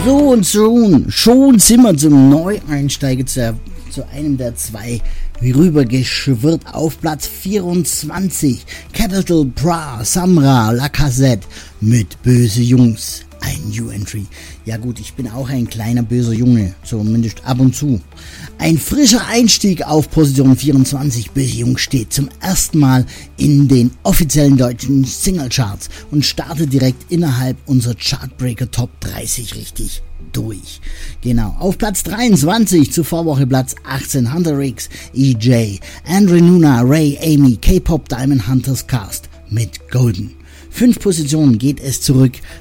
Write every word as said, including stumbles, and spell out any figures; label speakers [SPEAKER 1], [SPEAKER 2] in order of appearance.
[SPEAKER 1] So und schon, schon sind wir zum Neueinsteiger zu, zu einem der zwei rübergeschwirrt auf Platz vierundzwanzig. Capital Bra, Samra, Lacazette mit Böse Jungs. Ein New Entry. Ja gut, ich bin auch ein kleiner böser Junge, zumindest ab und zu. Ein frischer Einstieg auf Position vierundzwanzig. Böse Jungs steht zum ersten Mal in den offiziellen deutschen Singlecharts und startet direkt innerhalb unserer Chartbreaker Top dreißig richtig durch. Genau, auf Platz dreiundzwanzig, zur Vorwoche Platz achtzehn, Hunter Riggs, E J, Andre Nuna, Ray, Amy, K-Pop Diamond Hunters Cast mit Golden. Fünf Positionen geht es zurück